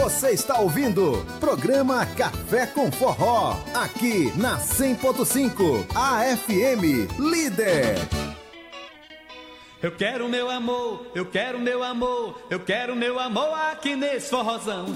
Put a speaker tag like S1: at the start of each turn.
S1: Você está ouvindo programa Café com Forró, aqui na 100.5, AFM Líder.
S2: Eu quero meu amor, eu quero meu amor, eu quero meu amor aqui nesse forrozão.